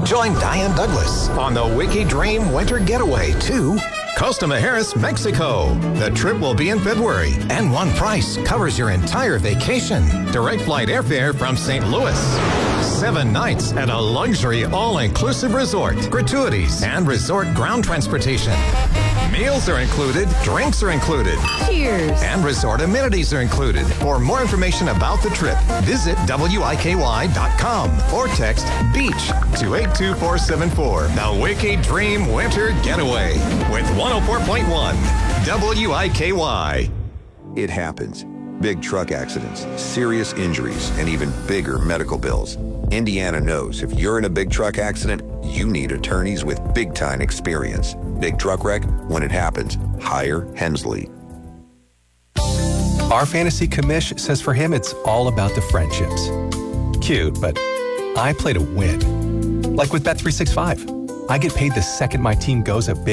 Join Diane Douglas on the Wiki Dream Winter Getaway to Costa Mujeres, Mexico. The trip will be in February, and one price covers your entire vacation. Direct flight airfare from St. Louis. 7 nights at a luxury all-inclusive resort. Gratuities and resort ground transportation. Meals are included, drinks are included. Cheers. And resort amenities are included. For more information about the trip, visit wiky.com or text BEACH to 82474. The Wiki Dream Winter Getaway with 104.1 WIKY. It happens. Big truck accidents, serious injuries, and even bigger medical bills. Indiana knows if you're in a big truck accident, you need attorneys with big-time experience. Big truck wreck, when it happens, hire Hensley. Our fantasy commish says for him it's all about the friendships. Cute, but I play to win. Like with Bet365. I get paid the second my team goes a big